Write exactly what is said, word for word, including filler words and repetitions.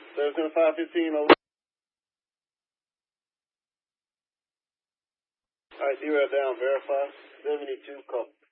Center five fifteen over. All right, zero down, verify. seventy-two, call.